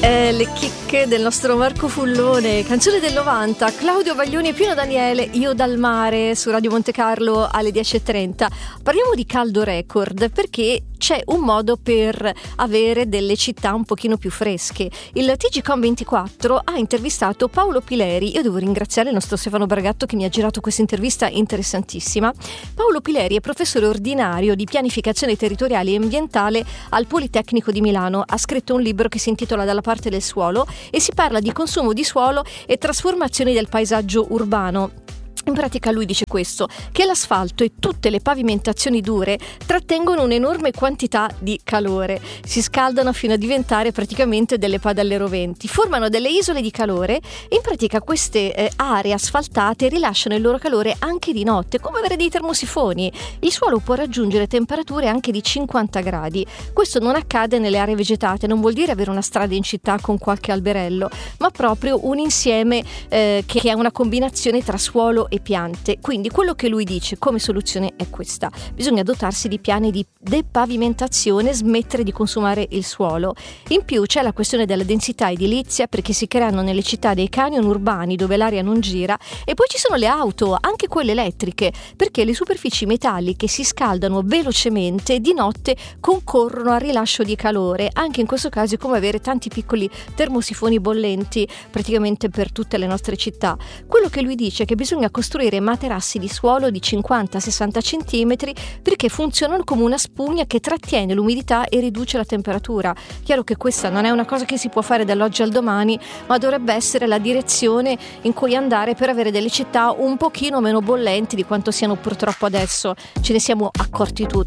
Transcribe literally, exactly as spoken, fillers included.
Eh, le chicche del nostro Marco Fullone, canzone del novanta, Claudio Baglioni e Pino Daniele, Io dal mare, su Radio Monte Carlo alle dieci e trenta. Parliamo di caldo record perché c'è un modo per avere delle città un pochino più fresche. Il T G Com ventiquattro ha intervistato Paolo Pileri. Io devo ringraziare il nostro Stefano Bragatto che mi ha girato questa intervista interessantissima. Paolo Pileri è professore ordinario di pianificazione territoriale e ambientale al Politecnico di Milano. Ha scritto un libro che si intitola Dalla parte del suolo e si parla di consumo di suolo e trasformazioni del paesaggio urbano. In pratica lui dice questo, che l'asfalto e tutte le pavimentazioni dure trattengono un'enorme quantità di calore, si scaldano fino a diventare praticamente delle padelle roventi, formano delle isole di calore e in pratica queste eh, aree asfaltate rilasciano il loro calore anche di notte, come avere dei termosifoni. Il suolo può raggiungere temperature anche di cinquanta gradi. Questo non accade nelle aree vegetate, non vuol dire avere una strada in città con qualche alberello, ma proprio un insieme eh, che è una combinazione tra suolo e e piante. Quindi quello che lui dice come soluzione è questa: bisogna dotarsi di piani di depavimentazione, smettere di consumare il suolo. In più c'è la questione della densità edilizia, perché si creano nelle città dei canyon urbani dove l'aria non gira, e poi ci sono le auto, anche quelle elettriche, perché le superfici metalliche si scaldano velocemente e di notte concorrono al rilascio di calore. Anche in questo caso è come avere tanti piccoli termosifoni bollenti praticamente per tutte le nostre città. Quello che lui dice è che bisogna costruire materassi di suolo di cinquanta sessanta centimetri perché funzionano come una spugna che trattiene l'umidità e riduce la temperatura. Chiaro che questa non è una cosa che si può fare dall'oggi al domani, ma dovrebbe essere la direzione in cui andare per avere delle città un pochino meno bollenti di quanto siano purtroppo adesso. Ce ne siamo accorti tutti.